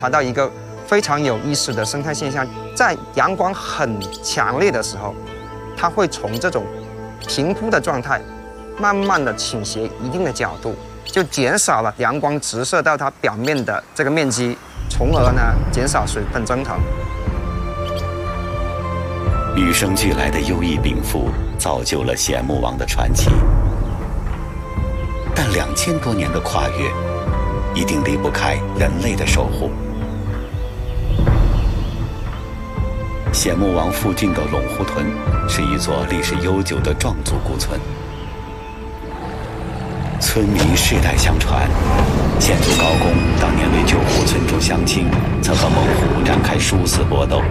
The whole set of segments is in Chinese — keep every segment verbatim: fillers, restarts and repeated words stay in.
谈到一个非常有意思的生态现象，在阳光很强烈的时候，它会从这种平铺的状态，慢慢的倾斜一定的角度，就减少了阳光直射到它表面的这个面积，从而呢减少水分蒸腾。 与生俱来的优异禀赋造就了显木王的传奇，但两千多年的跨越，一定离不开人类的守护。显木王附近的陇湖屯是一座历史悠久的壮族古村，村民世代相传，先祖高公当年为救护村中乡亲，曾和猛虎展开殊死搏斗。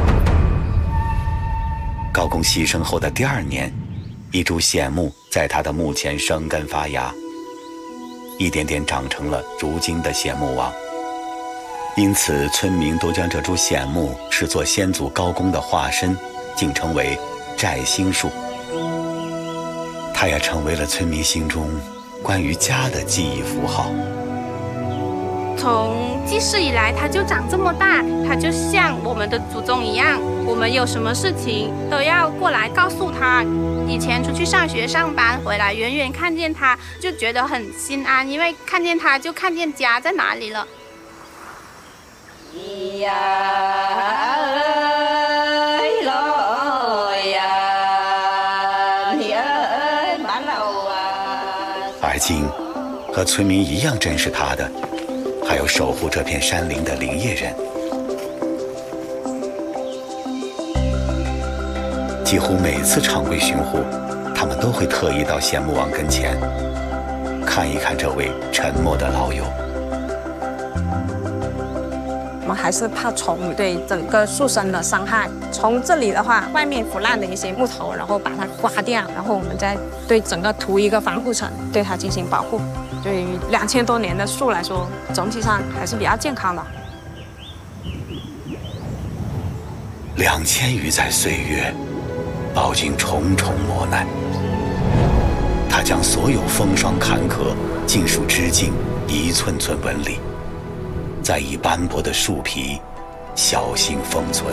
高公牺牲后的第二年，一株显木在他的墓前生根发芽，一点点长成了如今的显木王。因此村民都将这株显木视作先祖高公的化身，竟称为寨心树。它也成为了村民心中关于家的记忆符号。 从记事以来，它就长这么大，它就像我们的祖宗一样，我们有什么事情都要过来告诉他。以前出去上学上班回来，远远看见它就觉得很心安，因为看见它就看见家在哪里了。 而今和村民一样珍视它的，还有守护这片山林的林业人。几乎每次常规巡护，他们都会特意到显木王跟前，看一看这位沉默的老友。 我们还是怕虫对整个树身的伤害。从这里的话，外面腐烂的一些木头，然后把它刮掉，然后我们再对整个涂一个防护层，对它进行保护。对于两千多年的树来说，总体上还是比较健康的。 两千余载岁月，饱经重重磨难，它将所有风霜坎坷尽数织进一寸寸纹理，再以斑驳的树皮小心封存。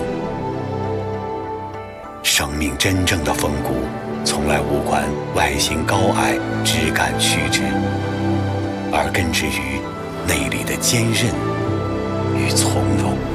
生命真正的风骨，从来无关外形高矮、枝干曲直，而根植于内里的坚韧与从容。